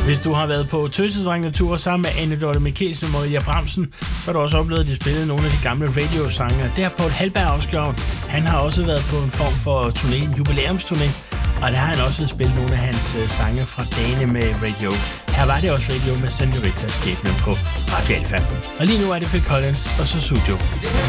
Hvis du har været på Tøsedrengetur sammen med Anne Dorte Mikkelsen og Maria Bramsen, så har du også oplevet, at de spillede nogle af de gamle radiosange. Der på et Halberg, han har også været på en form for turné, en jubilæumsturné, og der har han også spillet nogle af hans sange fra dagene med Radio. Her var det også Radio med Senorita Skæbne på Radio Alfa. Og lige nu er det Phil Collins og så Sujo.